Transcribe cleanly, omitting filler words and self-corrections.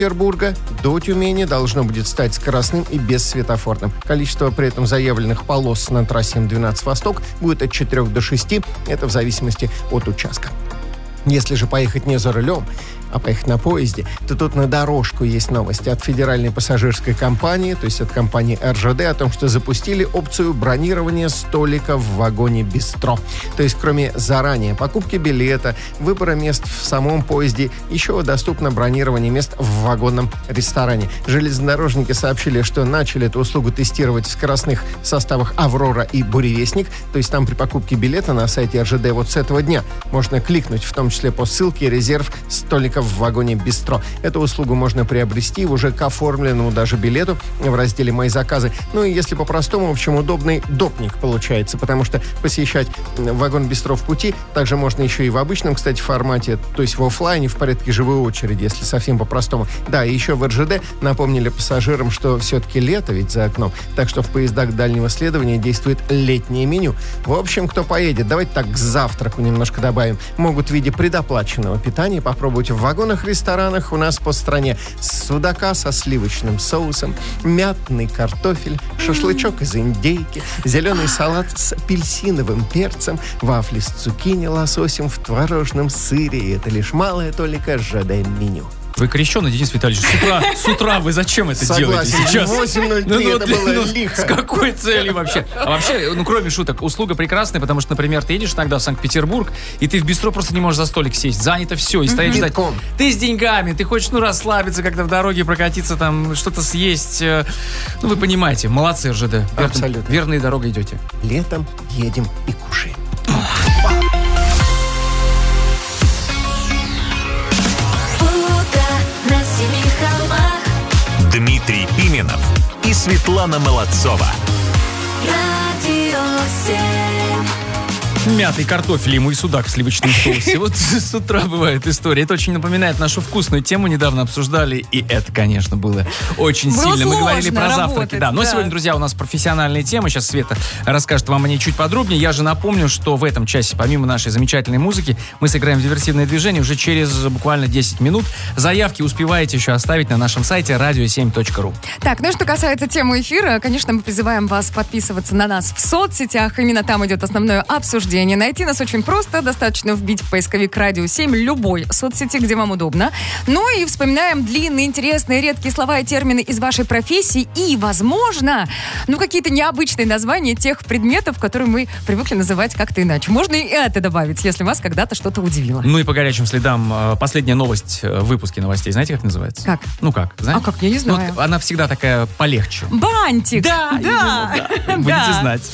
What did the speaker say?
Петербурга до Тюмени должно будет стать скоростным и бессветофорным. Количество при этом заявленных полос на трассе М12 «Восток» будет от 4 до 6. Это в зависимости от участка. Если же поехать не за рулем, а поехать на поезде, то тут на дорожку есть новости от Федеральной пассажирской компании, то есть от компании РЖД, о том, что запустили опцию бронирования столика в вагоне бистро. То есть кроме заранее покупки билета, выбора мест в самом поезде, еще доступно бронирование мест в вагонном ресторане. Железнодорожники сообщили, что начали эту услугу тестировать в скоростных составах «Аврора» и «Буревестник». То есть там при покупке билета на сайте РЖД вот с этого дня можно кликнуть, в том числе по ссылке «Резерв столика в вагоне бистро». Эту услугу можно приобрести уже к оформленному даже билету в разделе «Мои заказы». Ну и если по-простому, в общем, удобный допник получается, потому что посещать вагон бистро в пути также можно еще и в обычном, кстати, формате, то есть в офлайне, в порядке живой очереди, если совсем по-простому. Да, и еще в РЖД напомнили пассажирам, что все-таки лето ведь за окном, так что в поездах дальнего следования действует летнее меню. В общем, кто поедет, давайте так к завтраку немножко добавим, могут в виде предоплаченного питания попробовать в вагонах-ресторанах у нас по стране судака со сливочным соусом, мятный картофель, шашлычок из индейки, зеленый салат с апельсиновым перцем, вафли с цукини, лососем в творожном сыре. И это лишь малая толика ЖД-меню. Вы крещеный, Денис Витальевич. С утра вы зачем это делаете сейчас? 8:03, это было лихо. С какой целью вообще? А вообще, кроме шуток, услуга прекрасная, потому что, например, ты едешь иногда в Санкт-Петербург, и ты в бистро просто не можешь за столик сесть. Занято все, и стоять ждать. Ты с деньгами, ты хочешь, расслабиться, как-то в дороге прокатиться, там, что-то съесть. Вы понимаете, молодцы, РЖД. Абсолютно. Верной дорогой идете. Летом едем и кушаем. Дмитрий Пименов и Светлана Молодцова. Радио 7. Мятый картофель ему и судак в сливочном соусе. Вот с утра бывает история. Это очень напоминает нашу вкусную тему. Недавно обсуждали, и это, конечно, было очень сильно. Мы говорили про завтраки. Да. Но сегодня, друзья, у нас профессиональные темы. Сейчас Света расскажет вам о ней чуть подробнее. Я же напомню, что в этом часе, помимо нашей замечательной музыки, мы сыграем в диверсивное движение уже через буквально 10 минут. Заявки успеваете еще оставить на нашем сайте radio7.ru. Так, что касается темы эфира, конечно, мы призываем вас подписываться на нас в соцсетях. Именно там идет основное обсуждение. Найти нас очень просто. Достаточно вбить в поисковик «Радио 7» любой соцсети, где вам удобно. Ну и вспоминаем длинные, интересные, редкие слова и термины из вашей профессии и, возможно, какие-то необычные названия тех предметов, которые мы привыкли называть как-то иначе. Можно и это добавить, если вас когда-то что-то удивило. Ну и по горячим следам последняя новость в выпуске новостей. Знаете, как называется? Как? Как? Знаете? А как? Я не знаю. Она всегда такая полегче. Бантик! Да. Будете знать.